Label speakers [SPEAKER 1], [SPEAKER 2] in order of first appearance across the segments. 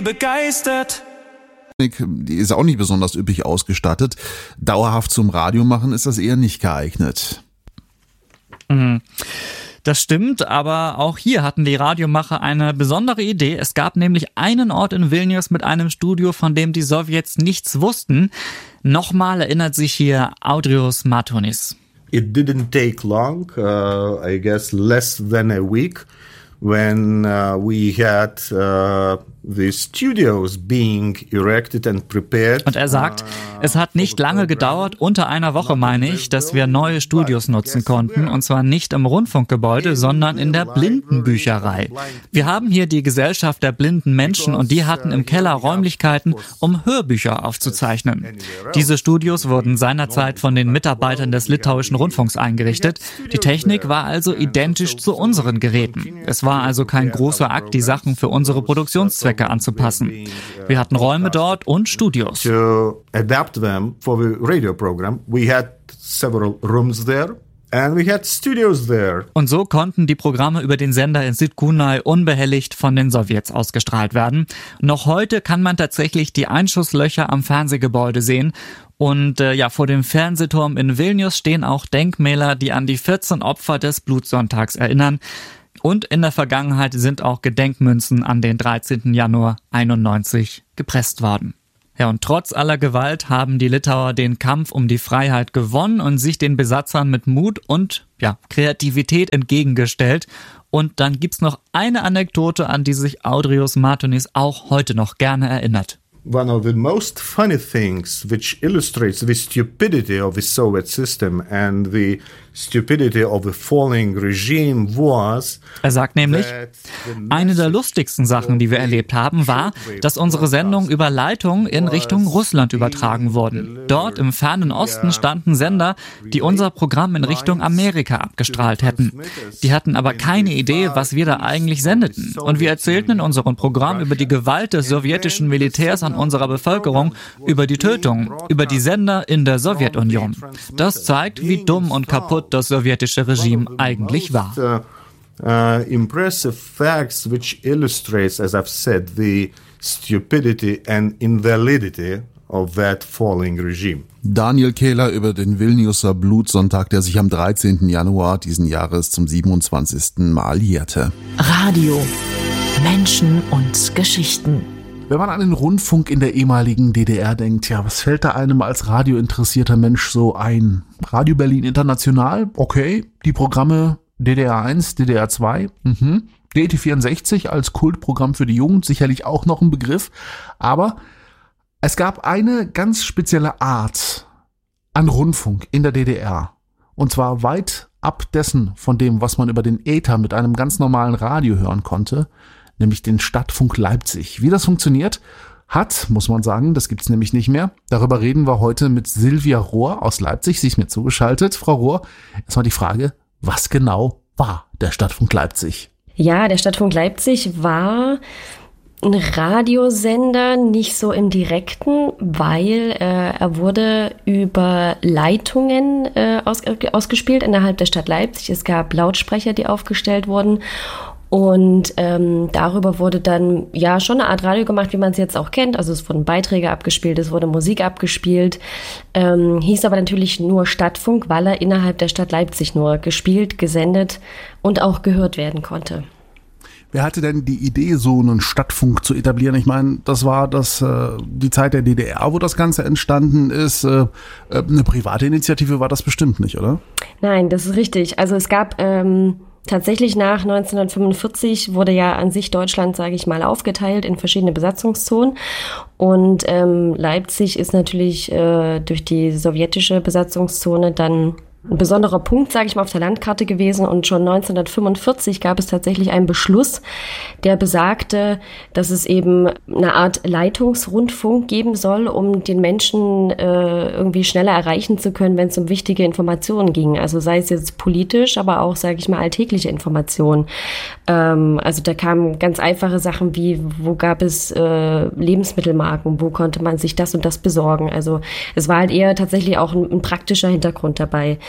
[SPEAKER 1] Begeistert.
[SPEAKER 2] Die ist auch nicht besonders üppig ausgestattet. Dauerhaft zum Radio machen ist das eher nicht geeignet.
[SPEAKER 3] Das stimmt, aber auch hier hatten die Radiomacher eine besondere Idee. Es gab nämlich einen Ort in Vilnius mit einem Studio, von dem die Sowjets nichts wussten. Nochmal erinnert sich hier Audrius Matonis.
[SPEAKER 4] It didn't take long, I guess less than a week, when we had the studios being erected and prepared.
[SPEAKER 3] Und er sagt, es hat nicht lange gedauert, unter einer Woche meine ich, dass wir neue Studios nutzen konnten, und zwar nicht im Rundfunkgebäude, sondern in der Blindenbücherei. Wir haben hier die Gesellschaft der blinden Menschen und die hatten im Keller Räumlichkeiten, um Hörbücher aufzuzeichnen. Diese Studios wurden seinerzeit von den Mitarbeitern des litauischen Rundfunks eingerichtet. Die Technik war also identisch zu unseren Geräten. Es war also kein großer Akt, die Sachen für unsere Produktionszwecke anzupassen. Wir hatten Räume dort und Studios.
[SPEAKER 4] To adapt them for the radio program, we had several rooms there. And we had studios there.
[SPEAKER 3] Und so konnten die Programme über den Sender in Sidkunai unbehelligt von den Sowjets ausgestrahlt werden. Noch heute kann man tatsächlich die Einschusslöcher am Fernsehgebäude sehen. Und vor dem Fernsehturm in Vilnius stehen auch Denkmäler, die an die 14 Opfer des Blutsonntags erinnern. Und in der Vergangenheit sind auch Gedenkmünzen an den 13. Januar 91 gepresst worden. Ja, und trotz aller Gewalt haben die Litauer den Kampf um die Freiheit gewonnen und sich den Besatzern mit Mut und Kreativität entgegengestellt. Und dann gibt's noch eine Anekdote, an die sich Audrius Matonis auch heute noch gerne erinnert.
[SPEAKER 4] One of the most funny things which illustrates the stupidity of the Soviet system and the stupidity of the falling regime was.
[SPEAKER 3] Er sagt nämlich, eine der lustigsten Sachen, die wir erlebt haben, war, dass unsere Sendungen über Leitung in Richtung Russland übertragen wurden. Dort im fernen Osten standen Sender, die unser Programm in Richtung Amerika abgestrahlt hätten. Die hatten aber keine Idee, was wir da eigentlich sendeten. Und wir erzählten in unserem Programm über die Gewalt des sowjetischen Militärs an unserer Bevölkerung, über die Tötung, über die Sender in der Sowjetunion. Das zeigt, wie dumm und kaputt das sowjetische Regime eigentlich war.
[SPEAKER 4] Impressive facts which illustrates, as I've said, the stupidity and invalidity of that falling regime.
[SPEAKER 2] Daniel Kehler über den Vilniuser Blutsonntag, der sich am 13. Januar diesen Jahres zum 27. Mal jährte.
[SPEAKER 5] Radio. Menschen und Geschichten.
[SPEAKER 2] Wenn man an den Rundfunk in der ehemaligen DDR denkt, was fällt da einem als radiointeressierter Mensch so ein? Radio Berlin International, okay. Die Programme DDR 1, DDR 2, DT64 als Kultprogramm für die Jugend, sicherlich auch noch ein Begriff. Aber es gab eine ganz spezielle Art an Rundfunk in der DDR. Und zwar weit ab dessen von dem, was man über den Äther mit einem ganz normalen Radio hören konnte, nämlich den Stadtfunk Leipzig. Wie das funktioniert hat, muss man sagen, das gibt's nämlich nicht mehr. Darüber reden wir heute mit Silvia Rohr aus Leipzig. Sie ist mir zugeschaltet. Frau Rohr, erstmal die Frage, was genau war der Stadtfunk Leipzig?
[SPEAKER 6] Ja, der Stadtfunk Leipzig war ein Radiosender, nicht so im Direkten, weil er wurde über Leitungen ausgespielt innerhalb der Stadt Leipzig. Es gab Lautsprecher, die aufgestellt wurden. Und darüber wurde dann schon eine Art Radio gemacht, wie man es jetzt auch kennt. Also es wurden Beiträge abgespielt, es wurde Musik abgespielt. Hieß aber natürlich nur Stadtfunk, weil er innerhalb der Stadt Leipzig nur gespielt, gesendet und auch gehört werden konnte.
[SPEAKER 2] Wer hatte denn die Idee, so einen Stadtfunk zu etablieren? Ich meine, das war die Zeit der DDR, wo das Ganze entstanden ist. Eine private Initiative war das bestimmt nicht, oder?
[SPEAKER 6] Nein, das ist richtig. Also es gab tatsächlich nach 1945 wurde ja an sich Deutschland, sage ich mal, aufgeteilt in verschiedene Besatzungszonen. Und Leipzig ist natürlich durch die sowjetische Besatzungszone dann ein besonderer Punkt, sage ich mal, auf der Landkarte gewesen. Und schon 1945 gab es tatsächlich einen Beschluss, der besagte, dass es eben eine Art Leitungsrundfunk geben soll, um den Menschen irgendwie schneller erreichen zu können, wenn es um wichtige Informationen ging. Also sei es jetzt politisch, aber auch, sage ich mal, alltägliche Informationen. Also da kamen ganz einfache Sachen wie, wo gab es Lebensmittelmarken, wo konnte man sich das und das besorgen. Also es war halt eher tatsächlich auch ein praktischer Hintergrund dabei.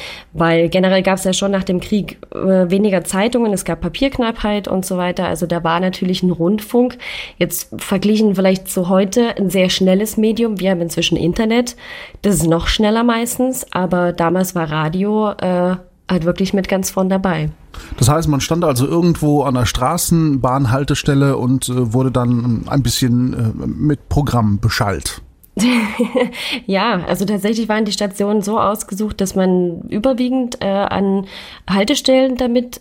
[SPEAKER 6] weil generell gab es ja schon nach dem Krieg weniger Zeitungen, es gab Papierknappheit und so weiter. Also da war natürlich ein Rundfunk. Jetzt verglichen vielleicht zu heute ein sehr schnelles Medium. Wir haben inzwischen Internet. Das ist noch schneller meistens, aber damals war Radio halt wirklich mit ganz vorn dabei.
[SPEAKER 2] Das heißt, man stand also irgendwo an der Straßenbahnhaltestelle und wurde dann ein bisschen mit Programm beschallt.
[SPEAKER 6] Ja, also tatsächlich waren die Stationen so ausgesucht, dass man überwiegend an Haltestellen damit,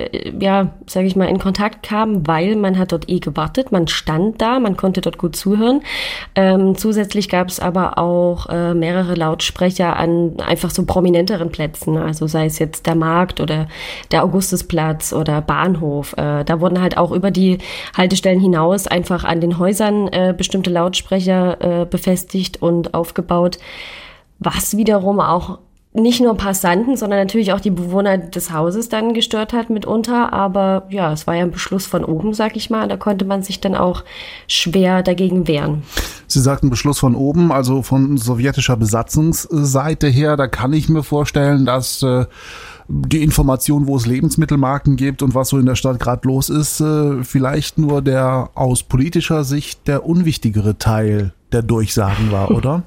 [SPEAKER 6] sage ich mal, in Kontakt kam, weil man hat dort gewartet, man stand da, man konnte dort gut zuhören. Zusätzlich gab es aber auch mehrere Lautsprecher an einfach so prominenteren Plätzen, also sei es jetzt der Markt oder der Augustusplatz oder Bahnhof. Da wurden halt auch über die Haltestellen hinaus einfach an den Häusern bestimmte Lautsprecher befestigt und aufgebaut, was wiederum auch nicht nur Passanten, sondern natürlich auch die Bewohner des Hauses dann gestört hat mitunter. Aber ja, es war ja ein Beschluss von oben, sag ich mal. Da konnte man sich dann auch schwer dagegen wehren.
[SPEAKER 2] Sie sagten Beschluss von oben, also von sowjetischer Besatzungsseite her. Da kann ich mir vorstellen, dass die Information, wo es Lebensmittelmarken gibt und was so in der Stadt gerade los ist, vielleicht nur der aus politischer Sicht der unwichtigere Teil der Durchsagen war, oder?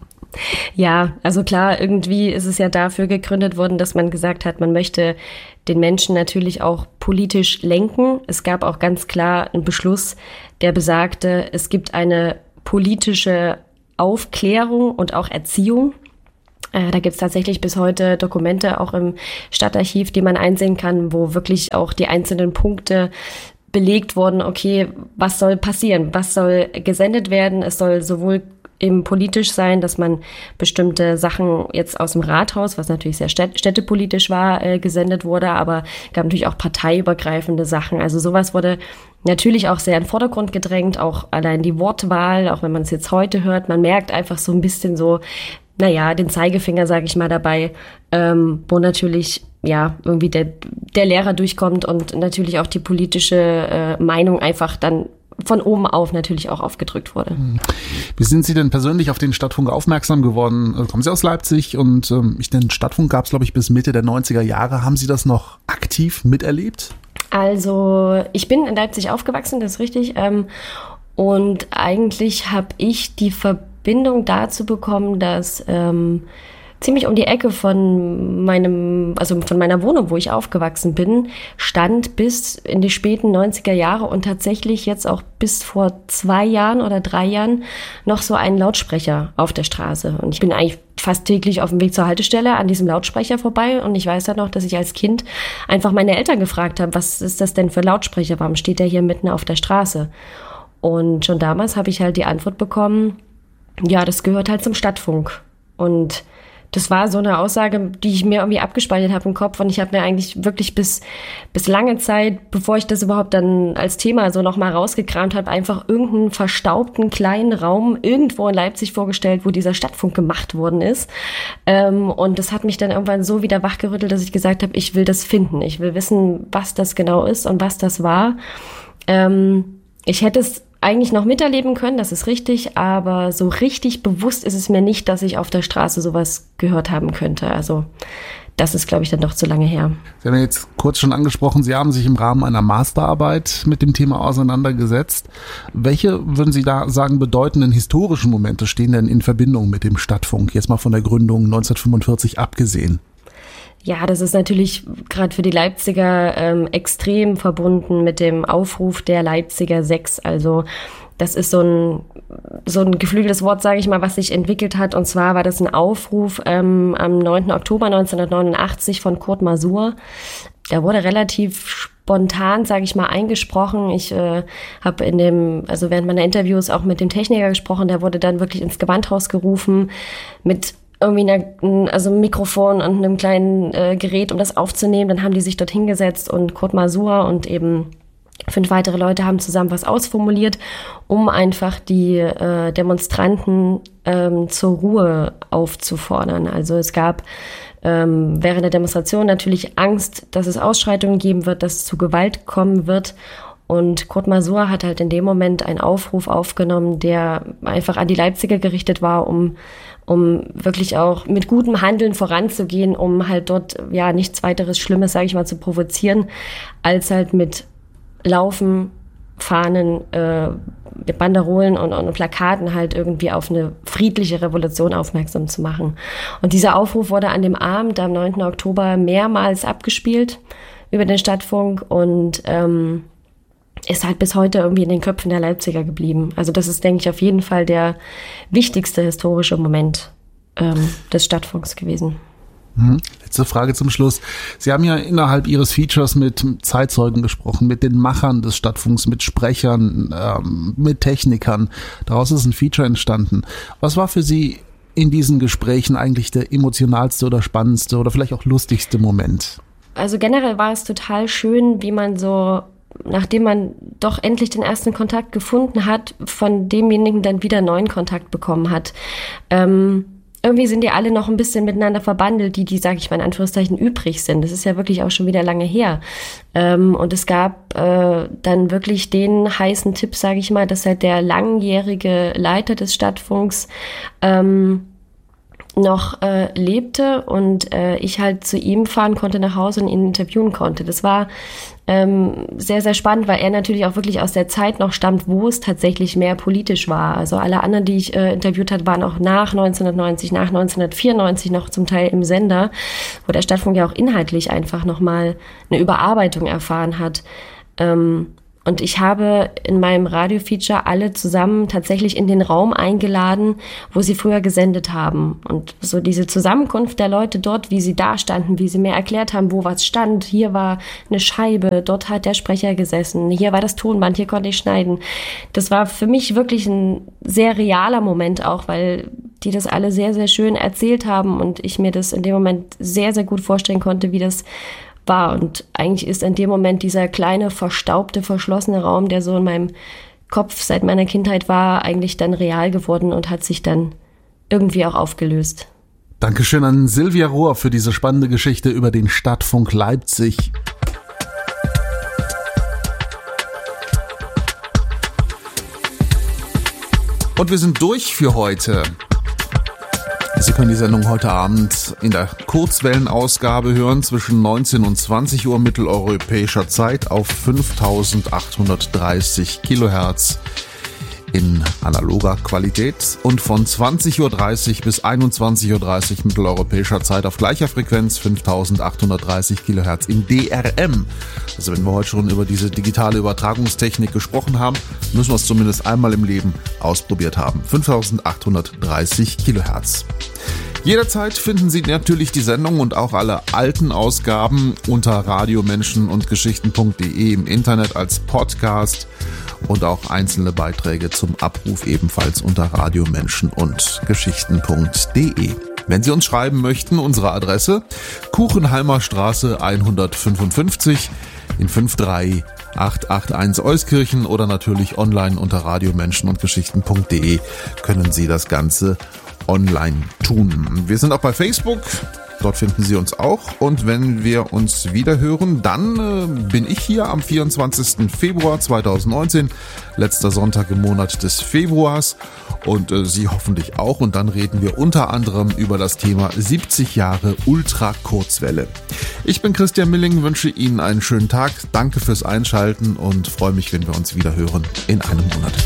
[SPEAKER 6] Ja, also klar, irgendwie ist es ja dafür gegründet worden, dass man gesagt hat, man möchte den Menschen natürlich auch politisch lenken. Es gab auch ganz klar einen Beschluss, der besagte, es gibt eine politische Aufklärung und auch Erziehung. Da gibt's tatsächlich bis heute Dokumente, auch im Stadtarchiv, die man einsehen kann, wo wirklich auch die einzelnen Punkte belegt wurden, okay, was soll passieren, was soll gesendet werden. Es soll sowohl eben politisch sein, dass man bestimmte Sachen jetzt aus dem Rathaus, was natürlich sehr städtepolitisch war, gesendet wurde, aber gab natürlich auch parteiübergreifende Sachen. Also sowas wurde natürlich auch sehr in den Vordergrund gedrängt, auch allein die Wortwahl, auch wenn man es jetzt heute hört, man merkt einfach so ein bisschen so, den Zeigefinger, sage ich mal, dabei, wo natürlich irgendwie der Lehrer durchkommt und natürlich auch die politische Meinung einfach dann von oben auf natürlich auch aufgedrückt wurde.
[SPEAKER 2] Wie sind Sie denn persönlich auf den Stadtfunk aufmerksam geworden? Kommen Sie aus Leipzig und den Stadtfunk gab es, glaube ich, bis Mitte der 90er Jahre. Haben Sie das noch aktiv miterlebt?
[SPEAKER 6] Also ich bin in Leipzig aufgewachsen, das ist richtig. Und eigentlich habe ich die Verbindung dazu bekommen, dass ziemlich um die Ecke von meiner Wohnung, wo ich aufgewachsen bin, stand bis in die späten 90er Jahre und tatsächlich jetzt auch bis vor 2 Jahren oder 3 Jahren noch so ein Lautsprecher auf der Straße. Und ich bin eigentlich fast täglich auf dem Weg zur Haltestelle an diesem Lautsprecher vorbei und ich weiß dann noch, dass ich als Kind einfach meine Eltern gefragt habe, was ist das denn für ein Lautsprecher? Warum steht der hier mitten auf der Straße? Und schon damals habe ich halt die Antwort bekommen, ja, das gehört halt zum Stadtfunk. Und das war so eine Aussage, die ich mir irgendwie abgespeichert habe im Kopf und ich habe mir eigentlich wirklich bis lange Zeit, bevor ich das überhaupt dann als Thema so nochmal rausgekramt habe, einfach irgendeinen verstaubten kleinen Raum irgendwo in Leipzig vorgestellt, wo dieser Stadtfunk gemacht worden ist. Und das hat mich dann irgendwann so wieder wachgerüttelt, dass ich gesagt habe, ich will das finden. Ich will wissen, was das genau ist und was das war. Ich hätte es eigentlich noch miterleben können, das ist richtig, aber so richtig bewusst ist es mir nicht, dass ich auf der Straße sowas gehört haben könnte. Also das ist, glaube ich, dann doch zu lange her.
[SPEAKER 2] Sie haben ja jetzt kurz schon angesprochen, Sie haben sich im Rahmen einer Masterarbeit mit dem Thema auseinandergesetzt. Welche, würden Sie da sagen, bedeutenden historischen Momente stehen denn in Verbindung mit dem Stadtfunk, jetzt mal von der Gründung 1945 abgesehen?
[SPEAKER 6] Ja, das ist natürlich gerade für die Leipziger extrem verbunden mit dem Aufruf der Leipziger 6. Also das ist so ein geflügeltes Wort, sage ich mal, was sich entwickelt hat. Und zwar war das ein Aufruf am 9. Oktober 1989 von Kurt Masur. Der wurde relativ spontan, sage ich mal, eingesprochen. Ich habe während meiner Interviews auch mit dem Techniker gesprochen. Der wurde dann wirklich ins Gewandhaus gerufen mit irgendwie einem Mikrofon und einem kleinen Gerät, um das aufzunehmen. Dann haben die sich dort hingesetzt und Kurt Masur und eben 5 weitere Leute haben zusammen was ausformuliert, um einfach die Demonstranten zur Ruhe aufzufordern. Also es gab während der Demonstration natürlich Angst, dass es Ausschreitungen geben wird, dass es zu Gewalt kommen wird. Und Kurt Masur hat halt in dem Moment einen Aufruf aufgenommen, der einfach an die Leipziger gerichtet war, um wirklich auch mit gutem Handeln voranzugehen, um halt dort ja nichts weiteres Schlimmes, sage ich mal, zu provozieren, als halt mit Laufen, Fahnen, Banderolen und Plakaten halt irgendwie auf eine friedliche Revolution aufmerksam zu machen. Und dieser Aufruf wurde an dem Abend, am 9. Oktober, mehrmals abgespielt über den Stadtfunk und ist halt bis heute irgendwie in den Köpfen der Leipziger geblieben. Also das ist, denke ich, auf jeden Fall der wichtigste historische Moment des Stadtfunks gewesen.
[SPEAKER 2] Letzte Frage zum Schluss. Sie haben ja innerhalb Ihres Features mit Zeitzeugen gesprochen, mit den Machern des Stadtfunks, mit Sprechern, mit Technikern. Daraus ist ein Feature entstanden. Was war für Sie in diesen Gesprächen eigentlich der emotionalste oder spannendste oder vielleicht auch lustigste Moment?
[SPEAKER 6] Also generell war es total schön, wie man so, nachdem man doch endlich den ersten Kontakt gefunden hat, von demjenigen dann wieder neuen Kontakt bekommen hat. Irgendwie sind die alle noch ein bisschen miteinander verbandelt, die, sage ich mal in Anführungszeichen, übrig sind. Das ist ja wirklich auch schon wieder lange her. Und es gab dann wirklich den heißen Tipp, sage ich mal, dass halt der langjährige Leiter des Stadtfunks noch lebte und ich halt zu ihm fahren konnte nach Hause und ihn interviewen konnte. Das war sehr, sehr spannend, weil er natürlich auch wirklich aus der Zeit noch stammt, wo es tatsächlich mehr politisch war. Also alle anderen, die ich interviewt habe, waren auch nach 1990, nach 1994 noch zum Teil im Sender, wo der Stadtfunk ja auch inhaltlich einfach nochmal eine Überarbeitung erfahren hat. Und ich habe in meinem Radiofeature alle zusammen tatsächlich in den Raum eingeladen, wo sie früher gesendet haben. Und so diese Zusammenkunft der Leute dort, wie sie da standen, wie sie mir erklärt haben, wo was stand. Hier war eine Scheibe, dort hat der Sprecher gesessen, hier war das Tonband, hier konnte ich schneiden. Das war für mich wirklich ein sehr realer Moment auch, weil die das alle sehr, sehr schön erzählt haben und ich mir das in dem Moment sehr, sehr gut vorstellen konnte, wie das war. Und eigentlich ist in dem Moment dieser kleine, verstaubte, verschlossene Raum, der so in meinem Kopf seit meiner Kindheit war, eigentlich dann real geworden und hat sich dann irgendwie auch aufgelöst.
[SPEAKER 2] Dankeschön an Silvia Rohr für diese spannende Geschichte über den Stadtfunk Leipzig. Und wir sind durch für heute. Sie können die Sendung heute Abend in der Kurzwellenausgabe hören zwischen 19 und 20 Uhr mitteleuropäischer Zeit auf 5830 Kilohertz in analoger Qualität und von 20.30 Uhr bis 21.30 Uhr mitteleuropäischer Zeit auf gleicher Frequenz 5830 Kilohertz in DRM. Also wenn wir heute schon über diese digitale Übertragungstechnik gesprochen haben, müssen wir es zumindest einmal im Leben ausprobiert haben. 5830 Kilohertz. Jederzeit finden Sie natürlich die Sendung und auch alle alten Ausgaben unter radiomenschenundgeschichten.de im Internet als Podcast und auch einzelne Beiträge zum Abruf ebenfalls unter radiomenschenundgeschichten.de. Wenn Sie uns schreiben möchten, unsere Adresse Kuchenheimer Straße 155 in 53881 Euskirchen oder natürlich online unter radiomenschenundgeschichten.de können Sie das Ganze online tun. Wir sind auch bei Facebook, dort finden Sie uns auch und wenn wir uns wieder hören, dann bin ich hier am 24. Februar 2019, letzter Sonntag im Monat des Februars und Sie hoffentlich auch und dann reden wir unter anderem über das Thema 70 Jahre Ultrakurzwelle. Ich bin Christian Milling, wünsche Ihnen einen schönen Tag, danke fürs Einschalten und freue mich, wenn wir uns wieder hören in einem Monat.